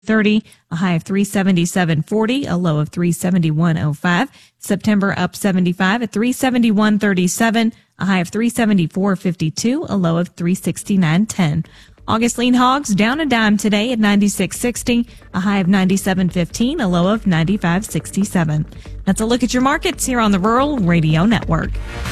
30, a high of 377.40, a low of 371.05. September up 75 at 371.37, a high of 374.52, a low of 369.10. August lean hogs down a dime today at 96.60, a high of 97.15, a low of 95.67. That's a look at your markets here on the Rural Radio Network.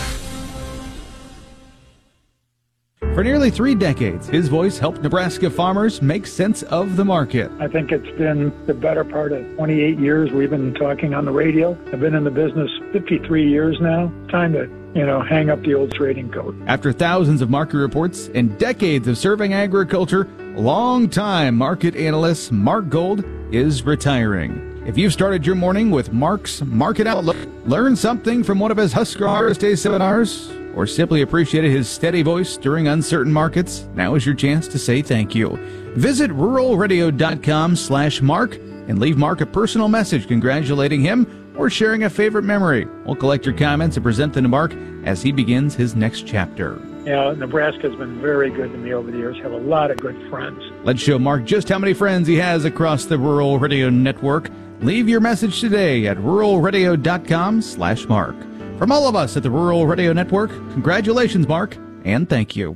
For nearly 3 decades, his voice helped Nebraska farmers make sense of the market. I think it's been the better part of 28 years we've been talking on the radio. I've been in the business 53 years now. Time to, hang up the old trading coat. After thousands of market reports and decades of serving agriculture, longtime market analyst Mark Gold is retiring. If you've started your morning with Mark's Market Outlook, learned something from one of his Husker Harvest Day seminars, or simply appreciated his steady voice during uncertain markets, now is your chance to say thank you. Visit ruralradio.com/Mark and leave Mark a personal message congratulating him or sharing a favorite memory. We'll collect your comments and present them to Mark as he begins his next chapter. Nebraska's been very good to me over the years. Have a lot of good friends. Let's show Mark just how many friends he has across the Rural Radio Network. Leave your message today at ruralradio.com/Mark. From all of us at the Rural Radio Network, congratulations, Mark, and thank you.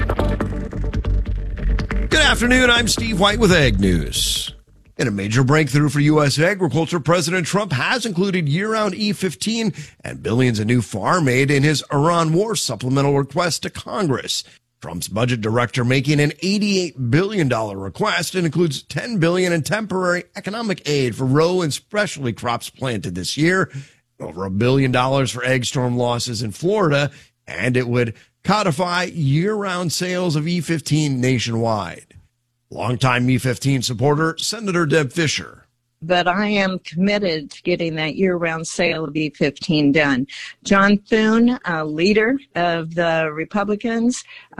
Good afternoon, I'm Steve White with Ag News. In a major breakthrough for U.S. agriculture, President Trump has included year-round E15 and billions in new farm aid in his Iran war supplemental request to Congress. Trump's budget director making an $88 billion request and includes $10 billion in temporary economic aid for row and specialty crops planted this year, over $1 billion for egg storm losses in Florida, and it would codify year-round sales of E15 nationwide. Longtime E15 supporter, Senator Deb Fischer. But I am committed to getting that year-round sale of E15 done. John Thune, leader of the Republicans,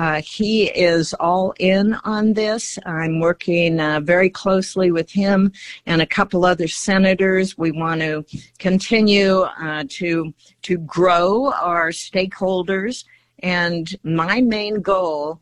he is all in on this. I'm working very closely with him and a couple other senators. We want to continue to grow our stakeholders, and my main goal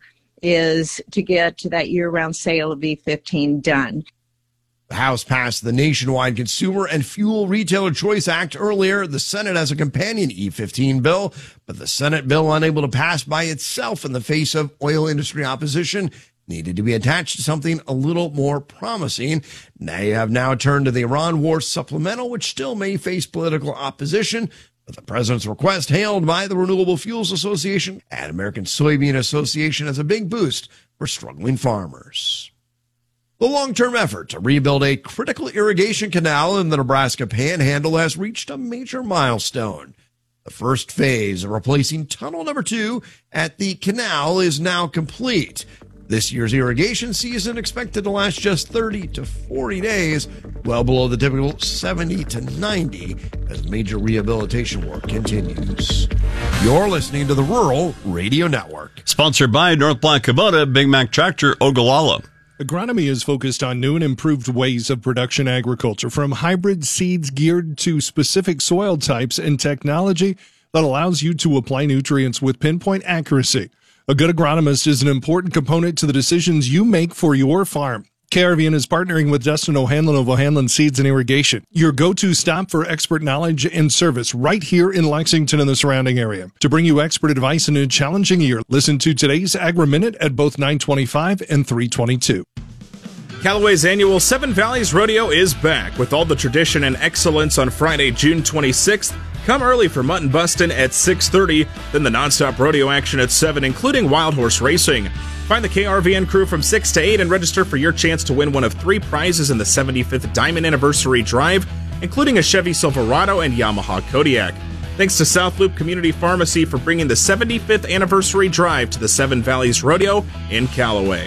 is to get to that year-round sale of E15 done. The House passed the Nationwide Consumer and Fuel Retailer Choice Act earlier. The Senate has a companion E15 bill, but the Senate bill, unable to pass by itself in the face of oil industry opposition, needed to be attached to something a little more promising. They have now turned to the Iran war supplemental, which still may face political opposition, but the president's request, hailed by the Renewable Fuels Association and American Soybean Association, as a big boost for struggling farmers. The long-term effort to rebuild a critical irrigation canal in the Nebraska Panhandle has reached a major milestone. The first phase of replacing tunnel number 2 at the canal is now complete. This year's irrigation season expected to last just 30 to 40 days, well below the typical 70 to 90 as major rehabilitation work continues. You're listening to the Rural Radio Network. Sponsored by North Black Kubota, Big Mac Tractor, Ogallala. Agronomy is focused on new and improved ways of production agriculture, from hybrid seeds geared to specific soil types and technology that allows you to apply nutrients with pinpoint accuracy. A good agronomist is an important component to the decisions you make for your farm. KRVN is partnering with Dustin O'Hanlon of O'Hanlon Seeds and Irrigation, your go-to stop for expert knowledge and service right here in Lexington and the surrounding area. To bring you expert advice in a challenging year, listen to today's Agri-Minute at both 9:25 and 3:22. Callaway's annual Seven Valleys Rodeo is back with all the tradition and excellence on Friday, June 26th. Come early for mutton bustin' at 6:30, then the nonstop rodeo action at 7, including wild horse racing. Find the KRVN crew from 6 to 8 and register for your chance to win one of 3 prizes in the 75th Diamond Anniversary Drive, including a Chevy Silverado and Yamaha Kodiak. Thanks to South Loop Community Pharmacy for bringing the 75th Anniversary Drive to the Seven Valleys Rodeo in Callaway.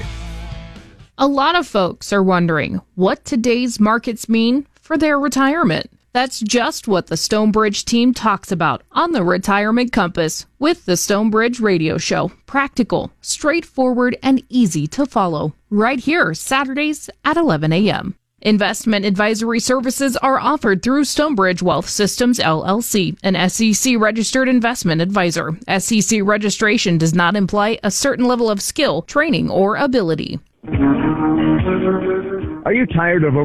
A lot of folks are wondering what today's markets mean for their retirement. That's just what the Stonebridge team talks about on the Retirement Compass with the Stonebridge Radio Show. Practical, straightforward, and easy to follow. Right here, Saturdays at 11 a.m. Investment advisory services are offered through Stonebridge Wealth Systems, LLC, an SEC-registered investment advisor. SEC registration does not imply a certain level of skill, training, or ability. Are you tired of